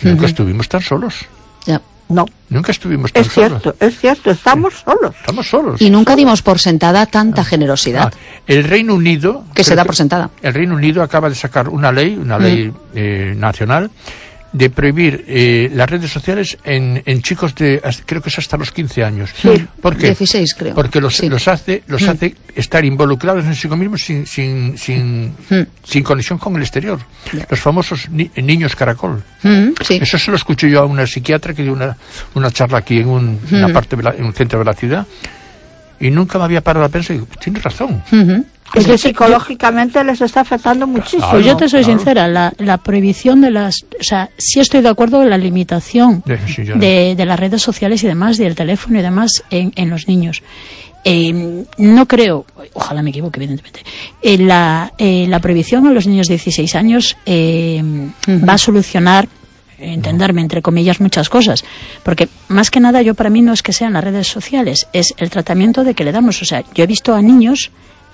Nunca estuvimos tan solos. Ya. No. Nunca estuvimos tan solos. Es cierto, estamos solos. Estamos solos. Y nunca dimos por sentada tanta generosidad. El Reino Unido... Que se da por sentada. El Reino Unido acaba de sacar una ley nacional, de prohibir las redes sociales en chicos de, creo que es hasta los 15 años. Sí. ¿Por qué? 16, creo. Porque los hace estar involucrados en sí mismos sin conexión con el exterior. Los famosos niños caracol. Sí. Eso se lo escuché yo a una psiquiatra que dio una charla aquí en una parte en un centro de la ciudad, y nunca me había parado a pensar y digo, tienes razón. Es que psicológicamente les está afectando muchísimo. Pues yo te soy sincera, la prohibición de las... O sea, sí estoy de acuerdo en la limitación de las redes sociales y demás, del teléfono y demás en los niños. No creo, ojalá me equivoque evidentemente, la prohibición a los niños de 16 años va a solucionar, entenderme, entre comillas, muchas cosas, porque más que nada para mí no es que sean las redes sociales, es el tratamiento de que le damos. O sea, yo he visto a niños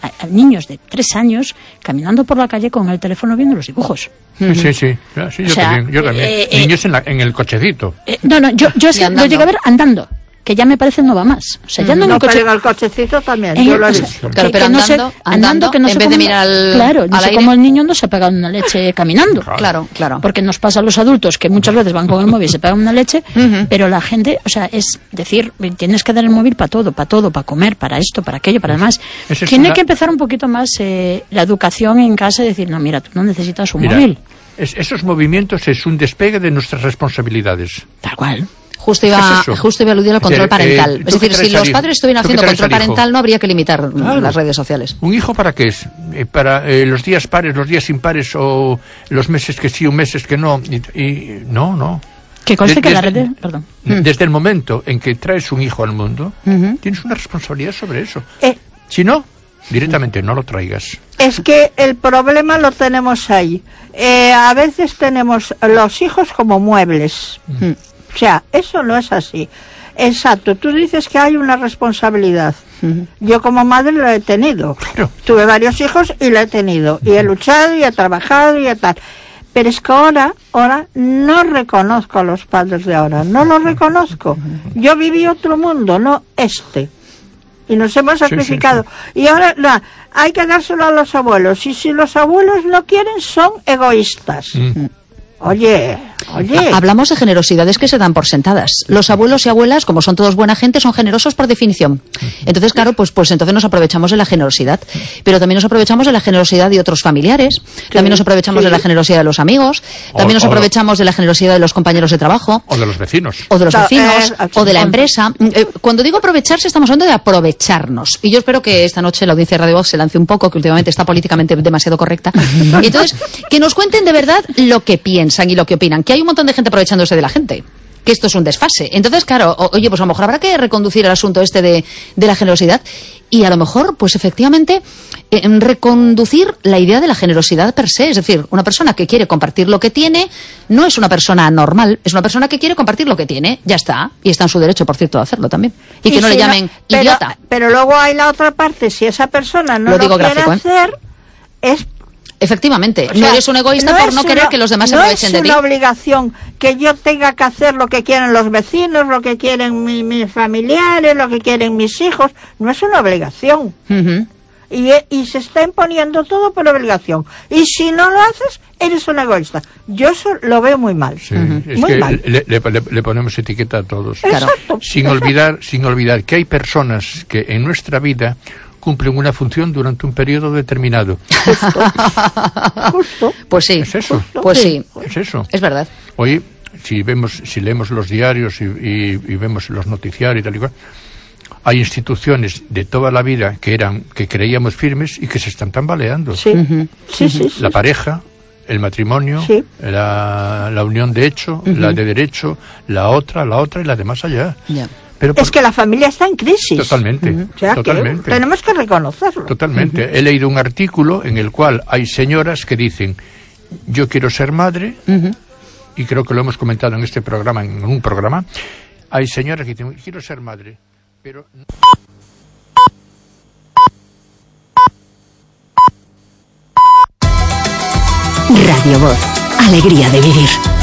de 3 años caminando por la calle con el teléfono viendo los dibujos. Sí, yo también. Niños en el cochecito. Yo lo llegué a ver andando, que ya me parece no va más. O sea, ya no, pero el cochecito también, yo lo he visto. Claro, pero andando, que no en vez de mirar claro, no sé cómo el niño no se pega una leche caminando. Claro. Porque nos pasa a los adultos que muchas veces van con el móvil y se pegan una leche, pero la gente, o sea, es decir, tienes que dar el móvil para todo, para comer, para esto, para aquello, para demás. Tiene que empezar un poquito más la educación en casa y decir, no, mira, tú no necesitas un móvil. Esos movimientos es un despegue de nuestras responsabilidades. Tal cual. Justo iba a aludir al control parental. Es decir, si los padres estuvieran haciendo control parental, no habría que limitar las redes sociales. ¿Un hijo para qué es? ¿Para los días pares, los días impares, o los meses que sí o meses que no? No. Que conste que la red... Perdón. Desde el momento en que traes un hijo al mundo, tienes una responsabilidad sobre eso. Si no, directamente no lo traigas. Es que el problema lo tenemos ahí. A veces tenemos los hijos como muebles. O sea, eso no es así. Exacto, tú dices que hay una responsabilidad. Yo como madre lo he tenido. Claro. Tuve varios hijos y lo he tenido. Y he luchado y he trabajado y tal. Pero es que ahora no reconozco a los padres de ahora. No los reconozco. Yo viví otro mundo, no este. Y nos hemos sacrificado. Sí. Y ahora hay que dárselo a los abuelos. Y si los abuelos no quieren, son egoístas. Oye. Hablamos de generosidades que se dan por sentadas. Los abuelos y abuelas, como son todos buena gente, son generosos por definición. Entonces, claro, pues entonces nos aprovechamos de la generosidad. Pero también nos aprovechamos de la generosidad de otros familiares. También nos aprovechamos de la generosidad de los amigos. También nos aprovechamos de la generosidad de los compañeros de trabajo. O de los vecinos. O de la empresa. Cuando digo aprovecharse, estamos hablando de aprovecharnos. Y yo espero que esta noche la audiencia de Radio Vox se lance un poco, que últimamente está políticamente demasiado correcta. Y entonces, que nos cuenten de verdad lo que piensan y lo que opinan. Que hay un montón de gente aprovechándose de la gente, que esto es un desfase. Entonces, claro, oye, pues a lo mejor habrá que reconducir el asunto de la generosidad y a lo mejor, pues efectivamente, reconducir la idea de la generosidad per se. Es decir, una persona que quiere compartir lo que tiene no es una persona normal, es una persona que quiere compartir lo que tiene, ya está, y está en su derecho, por cierto, de hacerlo también. Y que no le llamen idiota. Pero luego hay la otra parte, si esa persona no lo quiere hacer, es... Efectivamente, no eres un egoísta por no querer que los demás se aprovechen de ti. No es una obligación que yo tenga que hacer lo que quieren los vecinos, lo que quieren mis familiares, lo que quieren mis hijos. No es una obligación. Y se está imponiendo todo por obligación. Y si no lo haces, eres un egoísta. Yo eso lo veo muy mal. Sí, muy mal. Le ponemos etiqueta a todos. Exacto. Sin olvidar que hay personas que en nuestra vida cumplen una función durante un periodo determinado. Justo. Pues sí. Es eso. Pues sí. Es eso. Es verdad. Hoy, si leemos los diarios y vemos los noticiarios y tal y cual, hay instituciones de toda la vida que creíamos firmes y que se están tambaleando. Sí. La pareja, el matrimonio, la unión de hecho, la de derecho, la otra y la de más allá. Es que la familia está en crisis. Totalmente. O sea, totalmente. Que tenemos que reconocerlo. Totalmente. He leído un artículo en el cual hay señoras que dicen, yo quiero ser madre, y creo que lo hemos comentado en este programa, en un programa, hay señoras que dicen, quiero ser madre, pero... Radio Voz, alegría de vivir.